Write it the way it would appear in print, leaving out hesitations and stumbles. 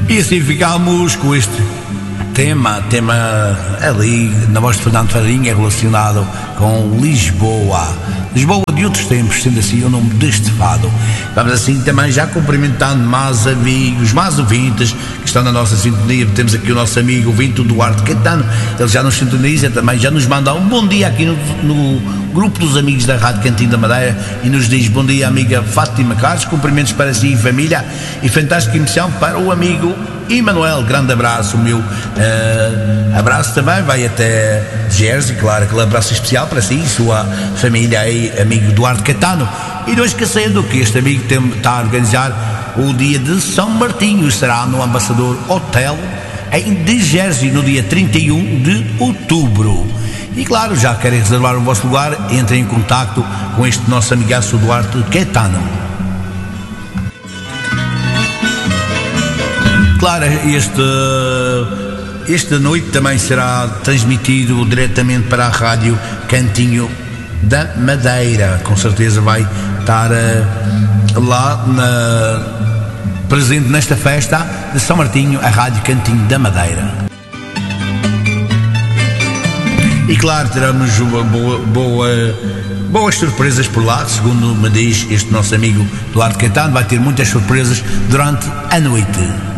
E assim ficamos com este tema ali na voz de Fernando Farinha, relacionado com Lisboa de outros tempos, sendo assim o nome deste fado. Vamos assim também já cumprimentando mais amigos, mais ouvintes que estão na nossa sintonia. Temos aqui o nosso amigo ouvinte Duarte Caetano, ele já nos sintoniza também, já nos manda um bom dia aqui no grupo dos amigos da Rádio Cantinho da Madeira e nos diz: bom dia amiga Fátima Carlos, cumprimentos para si e família, e fantástica emissão para o amigo Emanuel. Grande abraço, o meu abraço também vai até Jersey, claro, aquele abraço especial para si e sua família aí, amigo Duarte Caetano. E não esquecendo que este amigo está a organizar o dia de São Martinho, será no Ambassador Hotel em de Jersey no dia 31 de outubro. E claro, já querem reservar o vosso lugar, entrem em contacto com este nosso amigaço Duarte Caetano. Claro, esta noite também será transmitido diretamente para a Rádio Cantinho da Madeira. Com certeza vai estar lá presente nesta festa de São Martinho, a Rádio Cantinho da Madeira. E claro, teremos boas surpresas por lá, segundo me diz este nosso amigo Duarte Caetano. Vai ter muitas surpresas durante a noite.